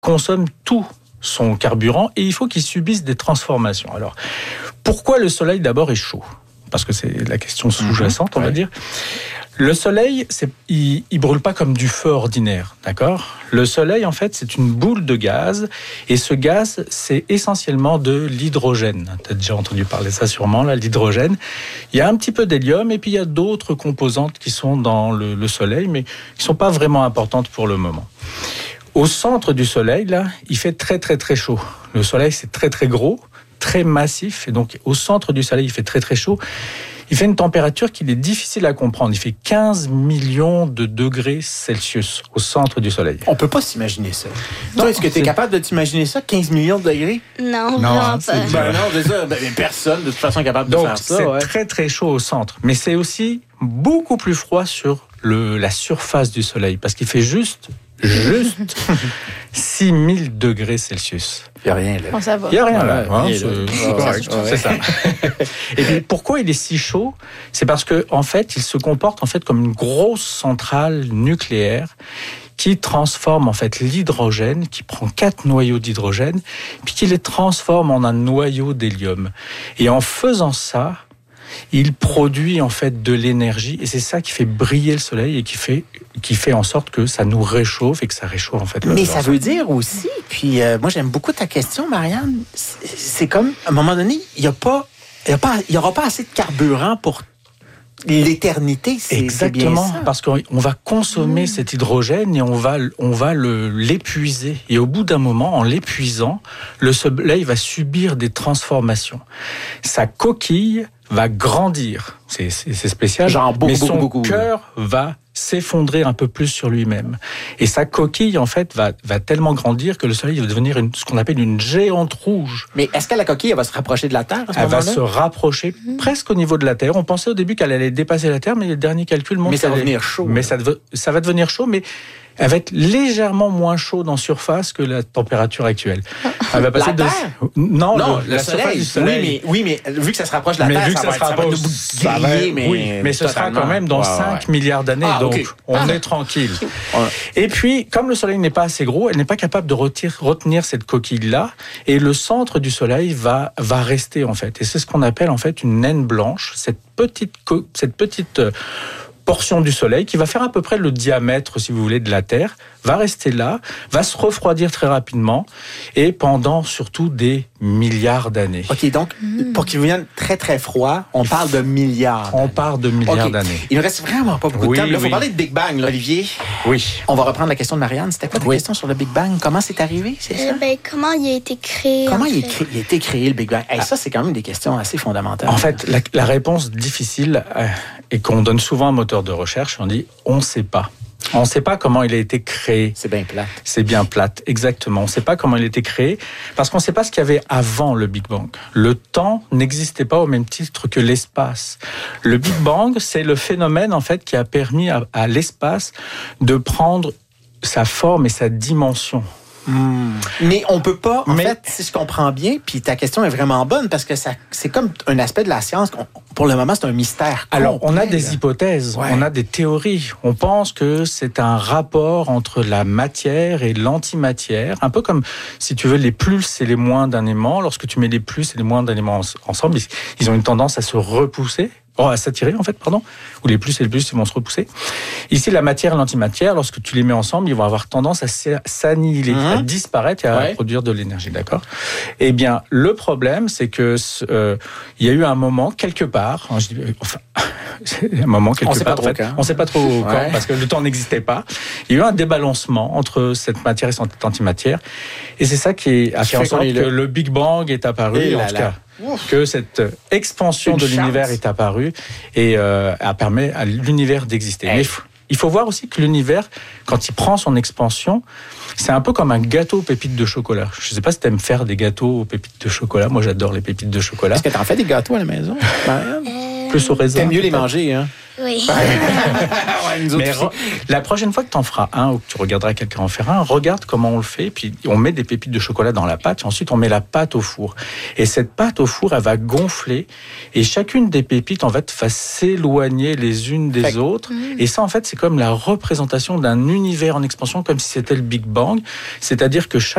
consomme tout son carburant et il faut qu'il subisse des transformations. Alors, pourquoi le Soleil d'abord est chaud ? Parce que c'est la question sous-jacente, on va dire. Le Soleil, il brûle pas comme du feu ordinaire, d'accord ? Le Soleil, en fait, c'est une boule de gaz, et ce gaz, c'est essentiellement de l'hydrogène. Tu as déjà entendu parler de ça sûrement, là, l'hydrogène. Il y a un petit peu d'hélium, et puis il y a d'autres composantes qui sont dans le Soleil, mais qui sont pas vraiment importantes pour le moment. Au centre du Soleil, là, il fait très, très, très chaud. Le Soleil, c'est très, très gros, très massif, et donc au centre du Soleil, il fait très, très chaud. Il fait une température qu'il est difficile à comprendre. Il fait 15 millions de degrés Celsius au centre du Soleil. On peut pas s'imaginer ça. Toi, est-ce que tu es capable de t'imaginer ça, 15 millions de degrés? Non, vraiment pas. Ben non, c'est ça. Personne, de toute façon, est capable de faire ça. Donc, c'est très, très chaud au centre. Mais c'est aussi beaucoup plus froid sur la surface du Soleil, parce qu'il fait juste 6000 degrés Celsius. Il n'y a rien là. Bon, ça va. Il n'y a rien là. C'est correct. C'est ça. Et puis, pourquoi il est si chaud ? C'est parce que, en fait, il se comporte comme une grosse centrale nucléaire qui transforme en fait l'hydrogène, qui prend 4 noyaux d'hydrogène, puis qui les transforme en un noyau d'hélium. Et en faisant ça, il produit en fait de l'énergie, et c'est ça qui fait briller le Soleil et qui fait en sorte que ça nous réchauffe et que ça réchauffe en fait. Mais ça veut dire aussi, puis moi j'aime beaucoup ta question, Marianne, c'est comme à un moment donné, il y aura pas assez de carburant pour l'éternité. Exactement, c'est bien ça. parce qu'on va consommer cet hydrogène et on va l'épuiser. Et au bout d'un moment, en l'épuisant, le Soleil va subir des transformations. Sa coquille va grandir, c'est spécial, mais son cœur va s'effondrer un peu plus sur lui-même. Et sa coquille, en fait, va tellement grandir que le Soleil va devenir ce qu'on appelle une géante rouge. Mais est-ce que la coquille, elle va se rapprocher de la Terre à ce Elle moment-là? va se rapprocher presque au niveau de la Terre. On pensait au début qu'elle allait dépasser la Terre, mais les derniers calculs montrent ça va devenir chaud. Mais ça va devenir chaud, mais elle va être légèrement moins chaude en surface que la température actuelle. Elle va passer la Terre? Non, le surface du Soleil. Oui, mais vu que ça se rapproche de la Terre, ça va nous griller, mais ce sera quand même dans 5 milliards d'années, donc on est tranquille. Et puis, comme le Soleil n'est pas assez gros, elle n'est pas capable de retenir cette coquille-là, et le centre du Soleil va rester, en fait. Et c'est ce qu'on appelle, en fait, une naine blanche, cette petite portion du Soleil qui va faire à peu près le diamètre, si vous voulez, de la Terre, va rester là, va se refroidir très rapidement et pendant surtout des milliards d'années. OK, donc, pour qu'il devienne très, très froid, on parle de milliards. On parle de milliards d'années. Il ne reste vraiment pas beaucoup de temps. Il faut parler de Big Bang, là, Olivier. Oui. On va reprendre la question de Marianne. C'était quoi ta question sur le Big Bang? Comment c'est arrivé, c'est ça? Comment il a été créé? Comment il a été créé, le Big Bang? Ça, c'est quand même des questions assez fondamentales. En fait, la réponse difficile et qu'on donne souvent à un moteur de recherche, on dit « on ne sait pas ». On ne sait pas comment il a été créé. C'est bien plate. C'est bien plate, exactement. On ne sait pas comment il a été créé parce qu'on ne sait pas ce qu'il y avait avant le Big Bang. Le temps n'existait pas au même titre que l'espace. Le Big Bang, c'est le phénomène en fait qui a permis à l'espace de prendre sa forme et sa dimension. Mais on peut pas, en fait, si je comprends bien, puis ta question est vraiment bonne, parce que c'est comme un aspect de la science, pour le moment, c'est un mystère complet. Alors, on a des hypothèses, on a des théories. On pense que c'est un rapport entre la matière et l'antimatière, un peu comme, si tu veux, les plus et les moins d'un aimant. Lorsque tu mets les plus et les moins d'un aimant ensemble, ils ont une tendance à se repousser. À s'attirer, en fait, ou les plus et les plus, ils vont se repousser. Ici, la matière et l'antimatière, lorsque tu les mets ensemble, ils vont avoir tendance à s'annihiler, à disparaître et à produire de l'énergie, d'accord ? Eh bien, le problème, c'est que il y a eu un moment, quelque part, un moment, quelque part, on ne sait pas trop quand, parce que le temps n'existait pas. Il y a eu un débalancement entre cette matière et cette antimatière, et c'est ça qui a fait en sorte que le Big Bang est apparu, en tout cas. Que cette expansion de l'univers est apparue et permet à l'univers d'exister. Mais il faut voir aussi que l'univers, quand il prend son expansion, c'est un peu comme un gâteau aux pépites de chocolat. Je ne sais pas si tu aimes faire des gâteaux aux pépites de chocolat. Moi, j'adore les pépites de chocolat. Est-ce que tu en fais des gâteaux à la maison? Plus au raisin. T'aimes mieux les manger, hein? Oui. Mais la prochaine fois que tu en feras un ou que tu regarderas quelqu'un en faire un, regarde comment on le fait. Puis on met des pépites de chocolat dans la pâte. Et ensuite, on met la pâte au four. Et cette pâte au four, elle va gonfler. Et chacune des pépites, en fait, va s'éloigner les unes des autres. Et ça, en fait, c'est comme la représentation d'un univers en expansion, comme si c'était le Big Bang. C'est-à-dire que chaque